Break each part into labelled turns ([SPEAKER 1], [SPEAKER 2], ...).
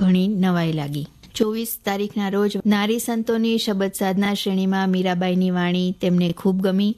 [SPEAKER 1] ઘણી નવાઈ લાગી. 24 તારીખના રોજ નારી સંતોની શબદ સાધના શ્રેણીમાં મીરાબાઈની વાણી તેમને ખૂબ ગમી.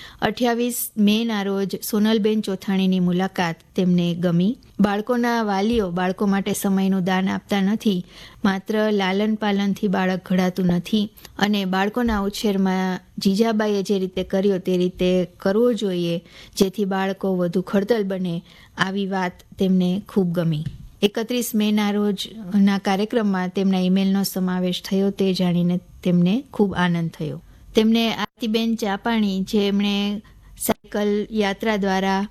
[SPEAKER 1] 28 મેના રોજ સોનલબેન ચોથાણીની મુલાકાત તેમને ગમી. બાળકોના વાલીઓ બાળકો માટે સમયનું દાન આપતા નથી. માત્ર લાલન પાલનથી બાળક ઘડાતું નથી અને બાળકોના ઉછેરમાં જીજાબાઈએ જે રીતે કર્યો તે રીતે કરવો જોઈએ, જેથી બાળકો વધુ ખડતલ બને. આવી વાત તેમને ખૂબ ગમી. 31 મેના રોજના કાર્યક્રમમાં તેમના ઈમેલનો સમાવેશ થયો તે જાણીને તેમને ખૂબ આનંદ થયો. તેમને આરતીબેન ચાપાણી, જેમણે સાયકલ યાત્રા દ્વારા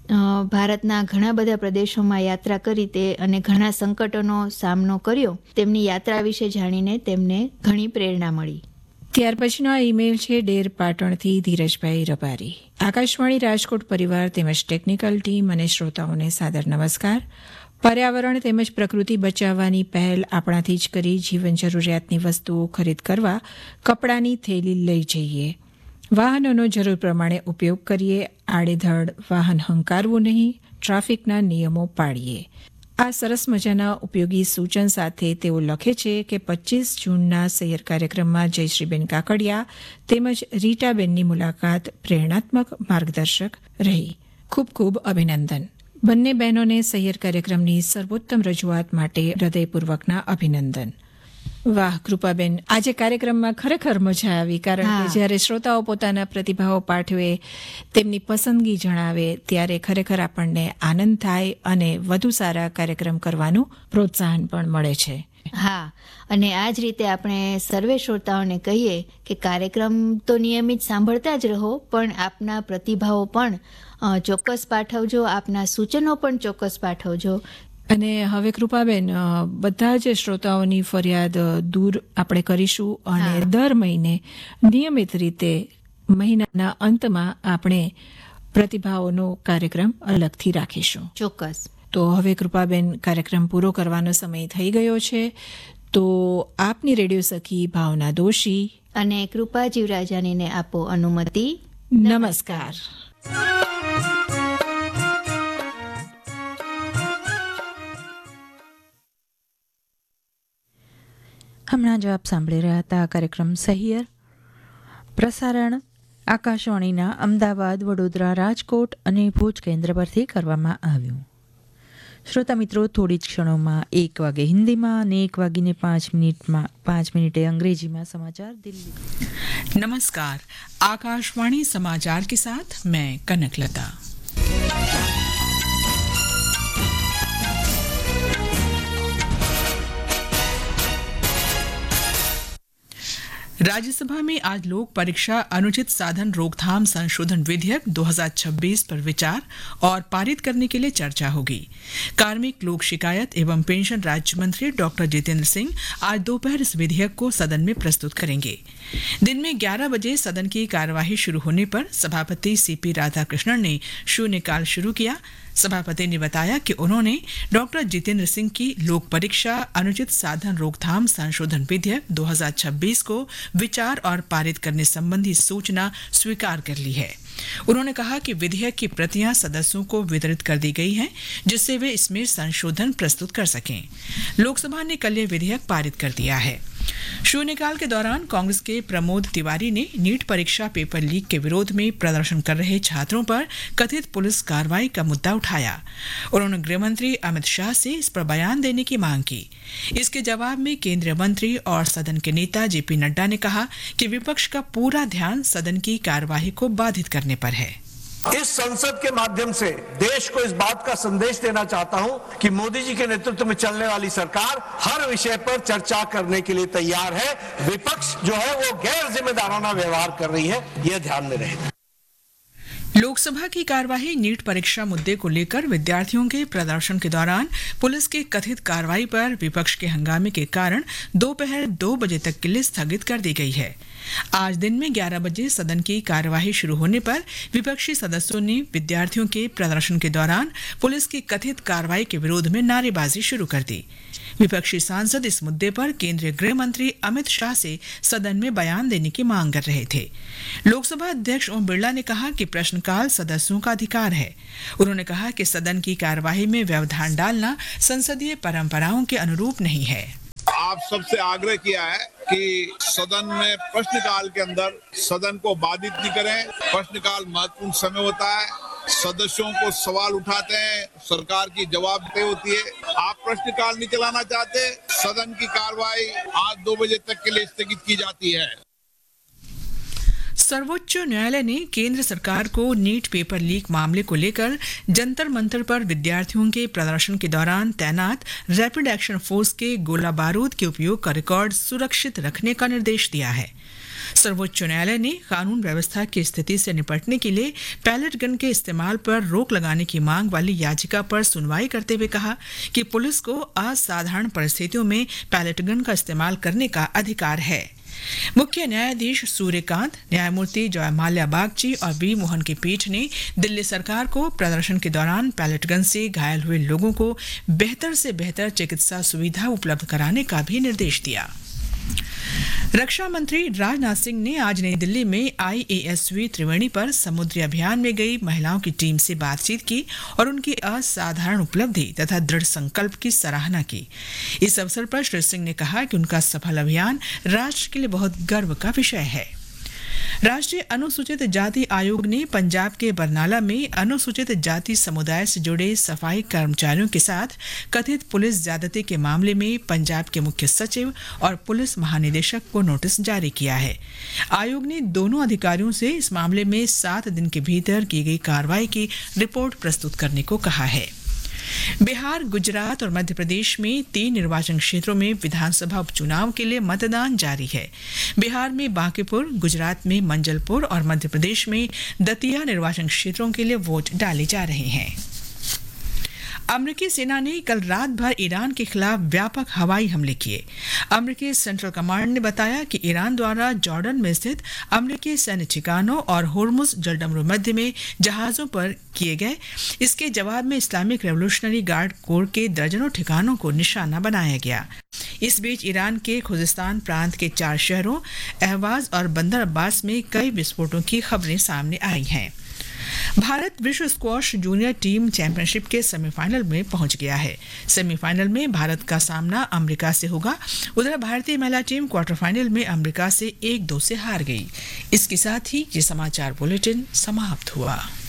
[SPEAKER 1] ભારતના ઘણા બધા પ્રદેશોમાં યાત્રા કરી તે અને ઘણા સંકટોનો સામનો કર્યો, તેમની યાત્રા વિશે જાણીને તેમને ઘણી પ્રેરણા મળી.
[SPEAKER 2] ત્યાર પછીનો આ ઈમેલ છે ડેર પાટણથી ધીરજભાઈ રબારી. આકાશવાણી રાજકોટ પરિવાર તેમજ ટેકનિકલ ટીમ અને શ્રોતાઓને સાદર નમસ્કાર. પર્યાવરણ તેમજ પ્રકૃતિ બચાવવાની પહેલ આપણાથી જ કરી જીવન જરૂરિયાતની વસ્તુઓ ખરીદ કરવા કપડાની થેલી લઈ જઈએ. વાહનોનો જરૂર પ્રમાણે ઉપયોગ કરીએ. આડેધડ વાહન હંકારવું નહીં. ટ્રાફિકના નિયમો પાળીએ. આ સરસ મજાના ઉપયોગી સૂચન સાથે તેઓ લખે છે કે 25 જૂનના સૈયર કાર્યક્રમમાં જયશ્રીબેન કાકડિયા તેમજ રીટાબેનની મુલાકાત પ્રેરણાત્મક માર્ગદર્શક રહી. ખૂબ ખૂબ અભિનંદન. બંને બહેનોને સૈયર કાર્યક્રમની સર્વોત્તમ રજૂઆત માટે હૃદયપૂર્વકના અભિનંદન. વાહ કૃપાબેન, આજે કાર્યક્રમમાં ખરેખર મજા આવી, કારણ કે જ્યારે શ્રોતાઓ પોતાના પ્રતિભાવો પાઠવે, તેમની પસંદગી જણાવે, ત્યારે ખરેખર આપણને આનંદ થાય અને વધુ સારા કાર્યક્રમ કરવાનું પ્રોત્સાહન પણ મળે છે.
[SPEAKER 1] હા, અને આ જ રીતે આપણે સર્વે શ્રોતાઓને કહીએ કે કાર્યક્રમ તો નિયમિત સાંભળતા જ રહો, પણ આપના પ્રતિભાવો પણ ચોક્કસ પાઠવજો, આપના સૂચનો પણ ચોક્કસ પાઠવજો.
[SPEAKER 2] અને હવે કૃપાબેન, બધા જ શ્રોતાઓની ફરિયાદ દૂર આપણે કરીશું અને દર મહિને નિયમિત રીતે મહિનાના અંતમાં આપણે પ્રતિભાઓનો કાર્યક્રમ અલગથી રાખીશું.
[SPEAKER 1] ચોક્કસ.
[SPEAKER 2] તો હવે કૃપાબેન, કાર્યક્રમ પૂરો કરવાનો સમય થઈ ગયો છે. તો આપની રેડિયો સખી ભાવના દોશી
[SPEAKER 1] અને કૃપા જીવરાજાનીને આપો અનુમતિ.
[SPEAKER 2] નમસ્કાર.
[SPEAKER 3] હમણાં જ આપ સાંભળી રહ્યા હતા કાર્યક્રમ સહિયર. પ્રસારણ આકાશવાણીના અમદાવાદ, વડોદરા, રાજકોટ અને ભુજ કેન્દ્ર પરથી કરવામાં આવ્યું. શ્રોતા મિત્રો, થોડી જ ક્ષણોમાં 1 વાગે હિન્દીમાં અને 1:05 મિનિટે અંગ્રેજીમાં સમાચાર દિલ્હી.
[SPEAKER 4] नमस्कार, आकाशवाणी समाचार के साथ मैं कनकलता। राज्यसभा में आज लोक परीक्षा अनुचित साधन रोकथाम संशोधन विधेयक 2026 पर विचार और पारित करने के लिए चर्चा होगी। कार्मिक लोक शिकायत एवं पेंशन राज्य मंत्री डॉक्टर जितेंद्र सिंह आज दोपहर इस विधेयक को सदन में प्रस्तुत करेंगे। दिन में 11 बजे सदन की कार्यवाही शुरू होने पर सभापति सीपी राधाकृष्णन ने शून्यकाल शुरू किया। सभापति ने बताया कि उन्होंने डॉक्टर जितेंद्र सिंह की लोक परीक्षा अनुचित साधन रोकथाम संशोधन विधेयक 2026 को विचार और पारित करने संबंधी सूचना स्वीकार कर ली है। उन्होंने कहा कि विधेयक की प्रतियां सदस्यों को वितरित कर दी गई हैं, जिससे वे इसमें संशोधन प्रस्तुत कर सकें। लोकसभा ने कल ये विधेयक पारित कर दिया है। शून्यकाल के दौरान कांग्रेस के प्रमोद तिवारी ने नीट परीक्षा पेपर लीक के विरोध में प्रदर्शन कर रहे छात्रों पर कथित पुलिस कार्रवाई का मुद्दा उठाया। उन्होंने गृहमंत्री अमित शाह से इस पर बयान देने की मांग की। इसके जवाब में केंद्रीय मंत्री और सदन के नेता जेपी नड्डा ने कहा कि विपक्ष का पूरा ध्यान सदन की कार्यवाही को बाधित करने पर है।
[SPEAKER 5] इस संसद के माध्यम से देश को इस बात का संदेश देना चाहता हूं कि मोदी जी के नेतृत्व में चलने वाली सरकार हर विषय पर चर्चा करने के लिए तैयार है। विपक्ष जो है वो गैर जिम्मेदाराना व्यवहार कर रही है, यह ध्यान में रहे।
[SPEAKER 4] लोकसभा की कार्यवाही नीट परीक्षा मुद्दे को लेकर विद्यार्थियों के प्रदर्शन के दौरान पुलिस की कथित कार्रवाई पर विपक्ष के हंगामे के कारण दोपहर 2 बजे तक के लिए स्थगित कर दी गई है। आज दिन में 11 बजे सदन की कार्यवाही शुरू होने पर विपक्षी सदस्यों ने विद्यार्थियों के प्रदर्शन के दौरान पुलिस की कथित कार्रवाई के विरोध में नारेबाजी शुरू कर दी। विपक्षी सांसद इस मुद्दे पर केंद्रीय गृह मंत्री अमित शाह से सदन में बयान देने की मांग कर रहे थे। लोकसभा अध्यक्ष ओम बिरला ने कहा कि प्रश्नकाल सदस्यों का अधिकार है। उन्होंने कहा कि सदन की कार्यवाही में व्यवधान डालना संसदीय परंपराओं के अनुरूप नहीं है।
[SPEAKER 6] आप सबसे आग्रह किया है कि सदन में प्रश्नकाल के अंदर सदन को बाधित नहीं करें। प्रश्नकाल महत्वपूर्ण समय होता है, सदस्यों को सवाल उठाते हैं, सरकार की जवाबदेही होती है। आप प्रश्नकाल नहीं चलाना चाहते, सदन की कार्रवाई आज 2 बजे तक के लिए स्थगित की जाती है।
[SPEAKER 4] सर्वोच्च न्यायालय ने केंद्र सरकार को नीट पेपर लीक मामले को लेकर जंतर मंतर पर विद्यार्थियों के प्रदर्शन के दौरान तैनात रैपिड एक्शन फोर्स के गोला बारूद के उपयोग का रिकॉर्ड सुरक्षित रखने का निर्देश दिया है। सर्वोच्च न्यायालय ने कानून व्यवस्था की स्थिति से निपटने के लिए पैलेट गन के इस्तेमाल पर रोक लगाने की मांग वाली याचिका पर सुनवाई करते हुए कहा कि पुलिस को असाधारण परिस्थितियों में पैलेट गन का इस्तेमाल करने का अधिकार है। मुख्य न्यायाधीश सूर्यकांत, न्यायमूर्ति जयमाल्या बागची और वी मोहन की पीठ ने दिल्ली सरकार को प्रदर्शन के दौरान पैलेट गन से घायल हुए लोगों को बेहतर से बेहतर चिकित्सा सुविधा उपलब्ध कराने का भी निर्देश दिया। रक्षा मंत्री राजनाथ सिंह ने आज नई दिल्ली में IASV त्रिवेणी पर समुद्री अभियान में गई महिलाओं की टीम से बातचीत की और उनकी असाधारण उपलब्धि तथा दृढ़ संकल्प की सराहना की। इस अवसर पर श्री सिंह ने कहा कि उनका सफल अभियान राष्ट्र के लिए बहुत गर्व का विषय है। राष्ट्रीय अनुसूचित जाति आयोग ने पंजाब के बरनाला में अनुसूचित जाति समुदाय से जुड़े सफाई कर्मचारियों के साथ कथित पुलिस ज्यादती के मामले में पंजाब के मुख्य सचिव और पुलिस महानिदेशक को नोटिस जारी किया है। आयोग ने दोनों अधिकारियों से इस मामले में 7 दिन के भीतर की गई कार्रवाई की रिपोर्ट प्रस्तुत करने को कहा है। बिहार, गुजरात और मध्य प्रदेश में 3 निर्वाचन क्षेत्रों में विधानसभा उपचुनाव के लिए मतदान जारी है। बिहार में बांकीपुर, गुजरात में मंजलपुर और मध्य प्रदेश में दतिया निर्वाचन क्षेत्रों के लिए वोट डाले जा रहे हैं। अमेरिकी सेना ने कल रात भर ईरान के खिलाफ व्यापक हवाई हमले किए। अमेरिकी सेंट्रल कमांड ने बताया कि ईरान द्वारा जॉर्डन में स्थित अमेरिकी सैन्य ठिकानों और होर्मुज जलडमरू मध्य में जहाजों पर किए गए इसके जवाब में इस्लामिक रेवोल्यूशनरी गार्ड कोर के दर्जनों ठिकानों को निशाना बनाया गया। इस बीच ईरान के खुजिस्तान प्रांत के 4 शहरों अहवाज और बंदर अब्बास में कई विस्फोटों की खबरें सामने आई हैं। भारत विश्व स्क्वॉश जूनियर टीम चैंपियनशिप के सेमीफाइनल में पहुंच गया है। सेमीफाइनल में भारत का सामना अमेरिका से होगा। उधर भारतीय महिला टीम क्वार्टर फाइनल में अमेरिका से 1-2 से हार गई। इसके साथ ही ये समाचार बुलेटिन समाप्त हुआ।